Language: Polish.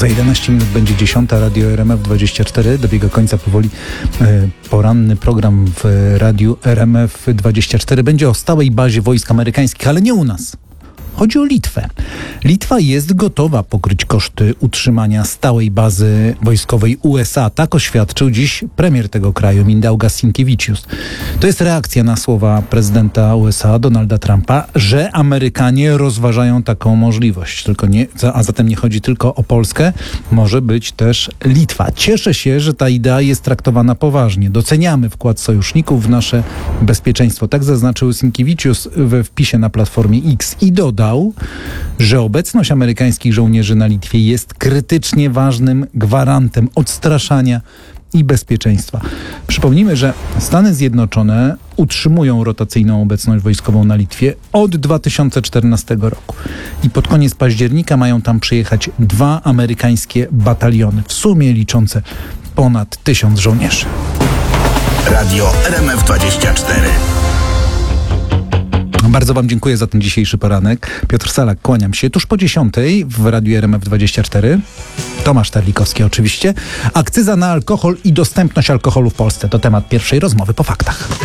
Za 11 minut będzie 10. Radio RMF24. Dobiega końca powoli poranny program w Radiu RMF24. Będzie o stałej bazie wojsk amerykańskich, ale nie u nas. Chodzi o Litwę. Litwa jest gotowa pokryć koszty utrzymania stałej bazy wojskowej USA. Tak oświadczył dziś premier tego kraju, Mindaugas Sinkevičius. To jest reakcja na słowa prezydenta USA, Donalda Trumpa, że Amerykanie rozważają taką możliwość. A zatem nie chodzi tylko o Polskę, może być też Litwa. Cieszę się, że ta idea jest traktowana poważnie. Doceniamy wkład sojuszników w nasze bezpieczeństwo. Tak zaznaczył Sinkevičius we wpisie na Platformie X i dodał, że obecność amerykańskich żołnierzy na Litwie jest krytycznie ważnym gwarantem odstraszania i bezpieczeństwa. Przypomnijmy, że Stany Zjednoczone utrzymują rotacyjną obecność wojskową na Litwie od 2014 roku. I pod koniec października mają tam przyjechać 2 amerykańskie bataliony, w sumie liczące ponad 1000 żołnierzy. Radio RMF24. Bardzo wam dziękuję za ten dzisiejszy poranek. Piotr Salak, kłaniam się. Tuż po 10 w Radiu RMF24. Tomasz Terlikowski oczywiście. Akcyza na alkohol i dostępność alkoholu w Polsce to temat pierwszej rozmowy po faktach.